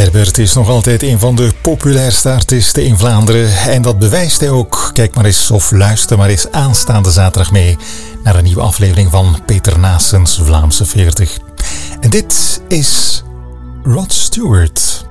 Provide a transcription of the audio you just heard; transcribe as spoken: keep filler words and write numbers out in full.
Herbert is nog altijd een van de populairste artiesten in Vlaanderen. En dat bewijst hij ook. Kijk maar eens of luister maar eens aanstaande zaterdag mee naar een nieuwe aflevering van Peter Naessens Vlaamse veertig. En dit is Rod Stewart.